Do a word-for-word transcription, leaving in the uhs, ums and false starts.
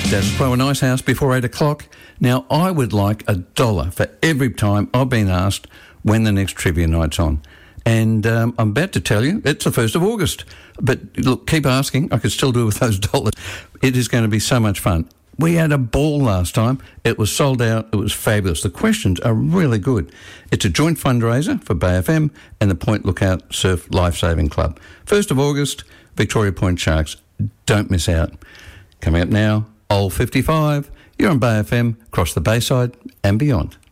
Status Quo and Ice House before eight o'clock. Now, I would like a dollar for every time I've been asked when the next trivia night's on. And um, I'm about to tell you, it's the first of August. But look, keep asking. I could still do it with those dollars. It is going to be so much fun. We had a ball last time. It was sold out. It was fabulous. The questions are really good. It's a joint fundraiser for Bay F M and the Point Lookout Surf Lifesaving Club. first of August, Victoria Point Sharks. Don't miss out. Coming up now, Old fifty-five. You're on Bay F M, across the Bayside and beyond.